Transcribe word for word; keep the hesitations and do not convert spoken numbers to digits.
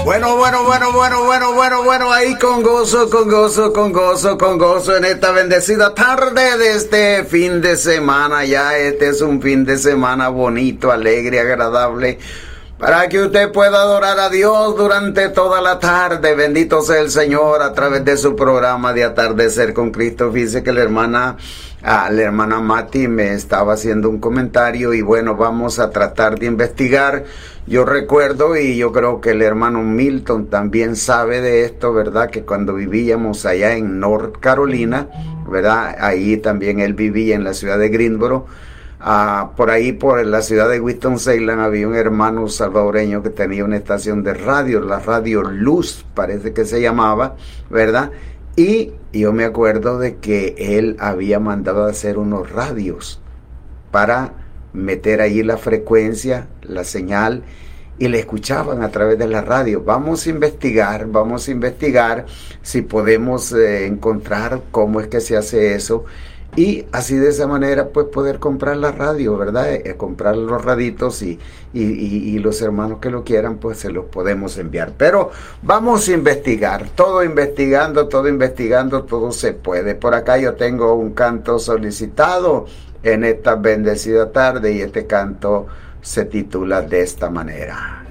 Bueno, bueno, bueno, bueno, bueno, bueno, bueno, ahí con gozo, con gozo, con gozo, con gozo en esta bendecida tarde de este fin de semana. Ya este es un fin de semana bonito, alegre, agradable, para que usted pueda adorar a Dios durante toda la tarde. Bendito sea el Señor a través de su programa de Atardecer con Cristo. Fíjese que la hermana, ah, la hermana Mati me estaba haciendo un comentario y bueno, vamos a tratar de investigar. Yo recuerdo, y yo creo que el hermano Milton también sabe de esto, ¿verdad? Que cuando vivíamos allá en North Carolina, ¿verdad? Ahí también él vivía en la ciudad de Greensboro. Uh, por ahí, por la ciudad de Winston-Salem, había un hermano salvadoreño que tenía una estación de radio, la Radio Luz, parece que se llamaba, ¿verdad? Y yo me acuerdo de que él había mandado a hacer unos radios para meter allí la frecuencia, la señal, y le escuchaban a través de la radio. Vamos a investigar, vamos a investigar si podemos eh, encontrar cómo es que se hace eso. Y así de esa manera pues poder comprar la radio, ¿verdad? Eh, comprar los raditos y, y, y, y los hermanos que lo quieran pues se los podemos enviar. Pero vamos a investigar, todo investigando, todo investigando, todo se puede. Por acá yo tengo un canto solicitado en esta bendecida tarde y este canto se titula de esta manera.